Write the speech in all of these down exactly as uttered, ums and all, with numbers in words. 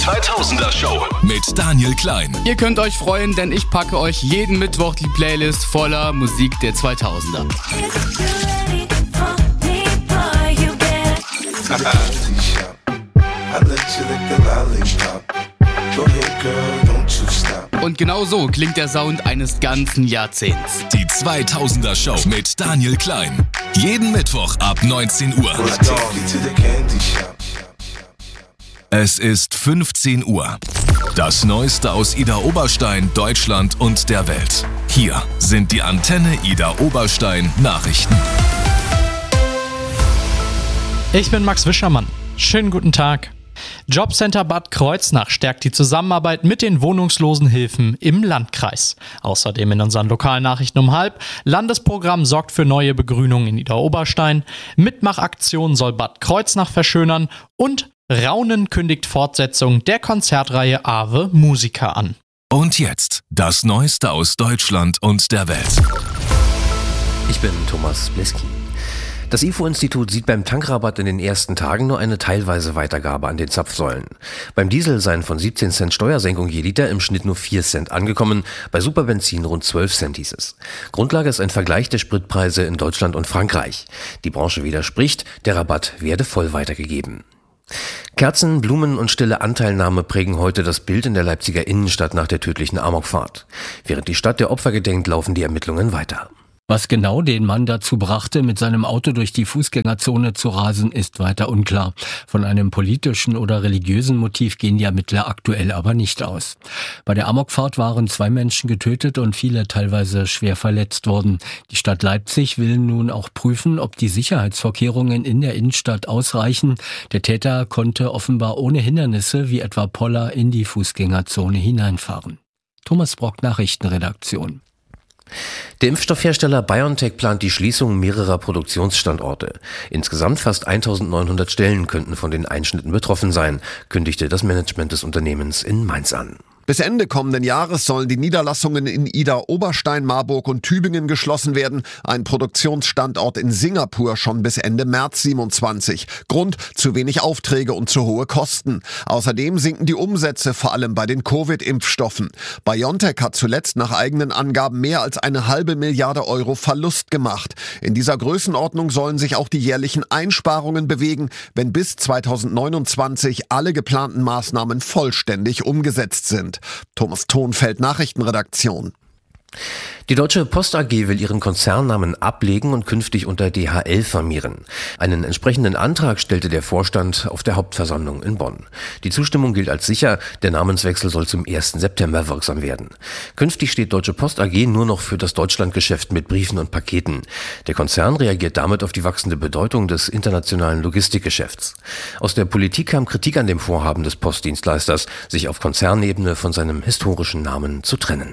zweitausender Show mit Daniel Klein. Ihr könnt euch freuen, denn ich packe euch jeden Mittwoch die Playlist voller Musik der zweitausender. Und genau so klingt der Sound eines ganzen Jahrzehnts. Die zweitausender Show mit Daniel Klein. Jeden Mittwoch ab neunzehn Uhr. Es ist fünfzehn Uhr. Das Neueste aus Ida Oberstein, Deutschland und der Welt. Hier sind die Antenne Ida Oberstein Nachrichten. Ich bin Max Wischermann. Schönen guten Tag. Jobcenter Bad Kreuznach stärkt die Zusammenarbeit mit den Wohnungslosenhilfen im Landkreis. Außerdem in unseren Lokalnachrichten um halb. Landesprogramm sorgt für neue Begrünung in Ida Oberstein. Mitmachaktion soll Bad Kreuznach verschönern. Und Raunen kündigt Fortsetzung der Konzertreihe Ave Musica an. Und jetzt das Neueste aus Deutschland und der Welt. Ich bin Thomas Bleski. Das I F O-Institut sieht beim Tankrabatt in den ersten Tagen nur eine teilweise Weitergabe an den Zapfsäulen. Beim Diesel seien von siebzehn Cent Steuersenkung je Liter im Schnitt nur vier Cent angekommen, bei Superbenzin rund zwölf Cent hieß es. Grundlage ist ein Vergleich der Spritpreise in Deutschland und Frankreich. Die Branche widerspricht, der Rabatt werde voll weitergegeben. Kerzen, Blumen und stille Anteilnahme prägen heute das Bild in der Leipziger Innenstadt nach der tödlichen Amokfahrt. Während die Stadt der Opfer gedenkt, laufen die Ermittlungen weiter. Was genau den Mann dazu brachte, mit seinem Auto durch die Fußgängerzone zu rasen, ist weiter unklar. Von einem politischen oder religiösen Motiv gehen die Ermittler aktuell aber nicht aus. Bei der Amokfahrt waren zwei Menschen getötet und viele teilweise schwer verletzt worden. Die Stadt Leipzig will nun auch prüfen, ob die Sicherheitsvorkehrungen in der Innenstadt ausreichen. Der Täter konnte offenbar ohne Hindernisse wie etwa Poller in die Fußgängerzone hineinfahren. Thomas Brock, Nachrichtenredaktion. Der Impfstoffhersteller BioNTech plant die Schließung mehrerer Produktionsstandorte. Insgesamt fast eintausendneunhundert Stellen könnten von den Einschnitten betroffen sein, kündigte das Management des Unternehmens in Mainz an. Bis Ende kommenden Jahres sollen die Niederlassungen in Ida Oberstein, Marburg und Tübingen geschlossen werden. Ein Produktionsstandort in Singapur schon bis Ende März siebenundzwanzig. Grund: zu wenig Aufträge und zu hohe Kosten. Außerdem sinken die Umsätze, vor allem bei den Covid-Impfstoffen. BioNTech hat zuletzt nach eigenen Angaben mehr als eine halbe Milliarde Euro Verlust gemacht. In dieser Größenordnung sollen sich auch die jährlichen Einsparungen bewegen, wenn bis zweitausendneunundzwanzig alle geplanten Maßnahmen vollständig umgesetzt sind. Thomas Thonfeld, Nachrichtenredaktion. Die Deutsche Post A G will ihren Konzernnamen ablegen und künftig unter D H L firmieren. Einen entsprechenden Antrag stellte der Vorstand auf der Hauptversammlung in Bonn. Die Zustimmung gilt als sicher, der Namenswechsel soll zum ersten September wirksam werden. Künftig steht Deutsche Post A G nur noch für das Deutschlandgeschäft mit Briefen und Paketen. Der Konzern reagiert damit auf die wachsende Bedeutung des internationalen Logistikgeschäfts. Aus der Politik kam Kritik an dem Vorhaben des Postdienstleisters, sich auf Konzernebene von seinem historischen Namen zu trennen.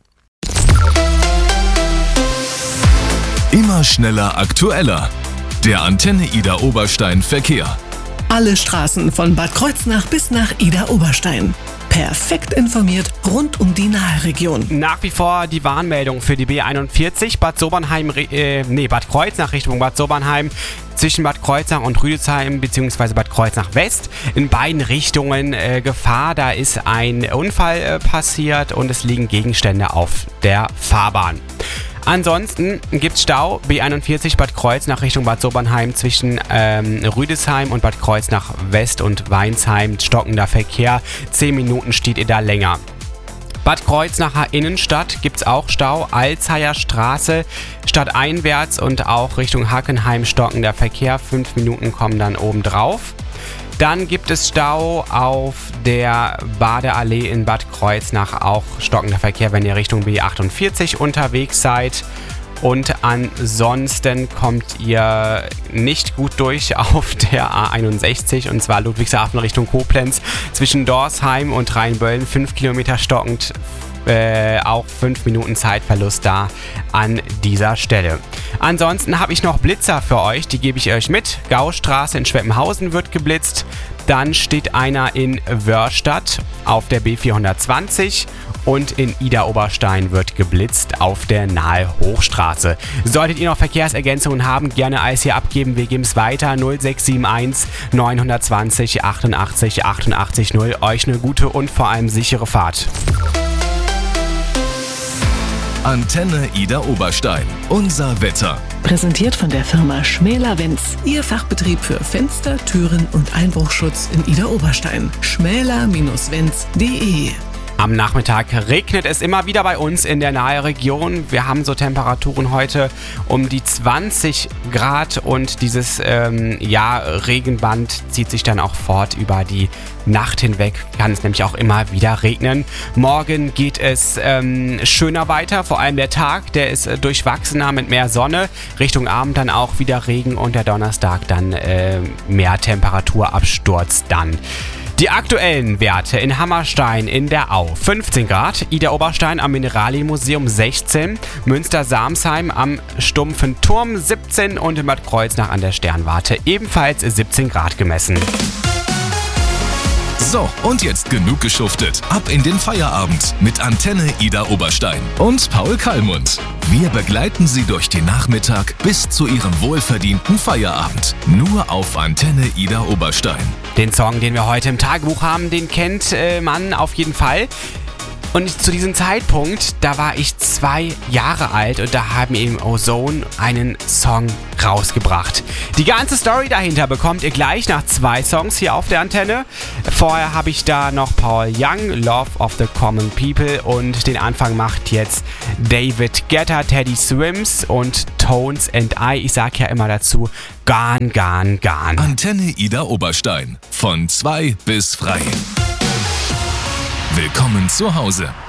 Immer schneller, aktueller. Der Antenne Ida Oberstein Verkehr. Alle Straßen von Bad Kreuznach bis nach Ida Oberstein. Perfekt informiert rund um die Naheregion. Nach wie vor die Warnmeldung für die B einundvierzig Bad Sobernheim, äh, nee, Bad Kreuznach Richtung Bad Sobernheim. Zwischen Bad Kreuznach und Rüdesheim bzw. Bad Kreuznach West. In beiden Richtungen äh, Gefahr. Da ist ein Unfall äh, passiert und es liegen Gegenstände auf der Fahrbahn. Ansonsten gibt's Stau, B einundvierzig Bad Kreuznach Richtung Bad Sobernheim zwischen ähm, Rüdesheim und Bad Kreuznach West und Weinsheim. Stockender Verkehr, zehn Minuten steht ihr da länger. Bad Kreuznacher Innenstadt gibt's auch Stau, Alzheimer Straße, stadteinwärts und auch Richtung Hackenheim stockender Verkehr, fünf Minuten kommen dann oben drauf. Dann gibt es Stau auf der Badeallee in Bad Kreuznach, auch stockender Verkehr, wenn ihr Richtung B achtundvierzig unterwegs seid. Und ansonsten kommt ihr nicht gut durch auf der A einundsechzig, und zwar Ludwigshafen Richtung Koblenz. Zwischen Dorsheim und Rheinböllen fünf Kilometer stockend, äh, auch fünf Minuten Zeitverlust da an dieser Stelle. Ansonsten habe ich noch Blitzer für euch, die gebe ich euch mit. Gaustraße in Schweppenhausen wird geblitzt. Dann steht einer in Wörstadt auf der B vierhundertzwanzig und in Idar-Oberstein wird geblitzt auf der Nahe Hochstraße. Solltet ihr noch Verkehrsergänzungen haben, gerne alles hier abgeben. Wir geben es weiter. null sechs sieben eins neun zwei null achtundachtzig achtundachtzig null. Euch eine gute und vor allem sichere Fahrt. Antenne Idar-Oberstein. Unser Wetter. Präsentiert von der Firma Schmäler-Wenz. Ihr Fachbetrieb für Fenster, Türen und Einbruchschutz in Idar-Oberstein. schmäler Bindestrich wenz punkt de. Am Nachmittag regnet es immer wieder bei uns in der nahen Region. Wir haben so Temperaturen heute um die zwanzig Grad und dieses ähm, ja, Regenband zieht sich dann auch fort über die Nacht hinweg. Kann es nämlich auch immer wieder regnen. Morgen geht es ähm, schöner weiter, vor allem der Tag, der ist äh, durchwachsener mit mehr Sonne. Richtung Abend dann auch wieder Regen und der Donnerstag dann äh, mehr Temperaturabsturz dann. Die aktuellen Werte in Hammerstein in der Au fünfzehn Grad, Idar-Oberstein am Mineralienmuseum sechzehn, Münster-Samsheim am Stumpfen Turm siebzehn und in Bad Kreuznach an der Sternwarte ebenfalls siebzehn Grad gemessen. So, und jetzt genug geschuftet. Ab in den Feierabend mit Antenne Idar-Oberstein und Paul Kallmund. Wir begleiten Sie durch den Nachmittag bis zu Ihrem wohlverdienten Feierabend. Nur auf Antenne Idar-Oberstein. Den Song, den wir heute im Tagebuch haben, den kennt äh, man auf jeden Fall. Und zu diesem Zeitpunkt, da war ich zwei Jahre alt und da haben eben Ozone einen Song rausgebracht. Die ganze Story dahinter bekommt ihr gleich nach zwei Songs hier auf der Antenne. Vorher habe ich da noch Paul Young, Love of the Common People, und den Anfang macht jetzt David Guetta, Teddy Swims und Tones and I. Ich sag ja immer dazu, Gone, Gone, Gone. Antenne Idar-Oberstein. Von zwei bis frei. Willkommen zu Hause.